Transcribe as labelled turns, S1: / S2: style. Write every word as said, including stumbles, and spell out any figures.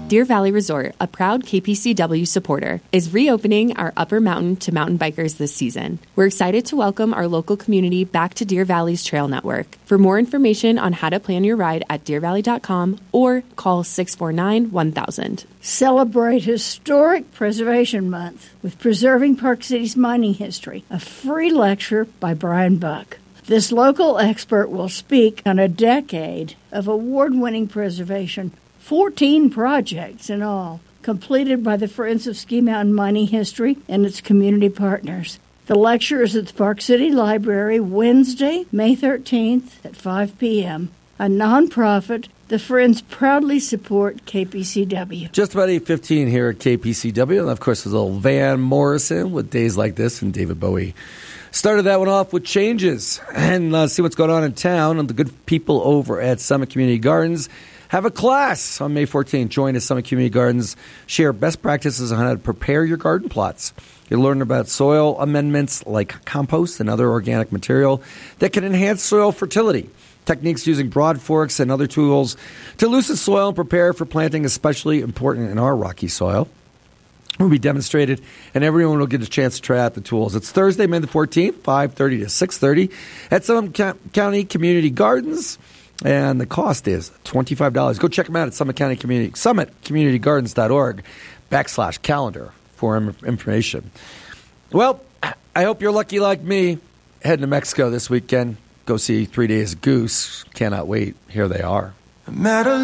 S1: Deer Valley Resort, a proud K P C W supporter, is reopening our Upper Mountain to mountain bikers this season. We're excited to welcome our local community back to Deer Valley's trail network. For more information on how to plan your ride at deer valley dot com or call six four nine, one thousand.
S2: Celebrate Historic Preservation Month with Preserving Park City's Mining History, a free lecture by Brian Buck. This local expert will speak on a decade of award-winning preservation, fourteen projects in all, completed by the Friends of Ski Mountain Mining History and its community partners. The lecture is at the Park City Library Wednesday, May thirteenth at five p.m. A nonprofit, the Friends proudly support K P C W.
S3: Just about eight fifteen here at K P C W. And, of course, there's little Van Morrison with Days Like This, and David Bowie started that one off with Changes. And uh, see what's going on in town. And the good people over at Summit Community Gardens have a class on May fourteenth. Join us, Summit Community Gardens. Share best practices on how to prepare your garden plots. You'll learn about soil amendments like compost and other organic material that can enhance soil fertility. Techniques using broad forks and other tools to loosen soil and prepare for planting, especially important in our rocky soil. Will be demonstrated, and everyone will get a chance to try out the tools. It's Thursday, May the fourteenth, five thirty to six thirty at Summit County Community Gardens. And the cost is twenty-five dollars. Go check them out at Summit County Community, summit community gardens dot org backslash calendar for information. Well, I hope you're lucky like me. Heading to Mexico this weekend. Go see Three Days Goose. Cannot wait. Here they are.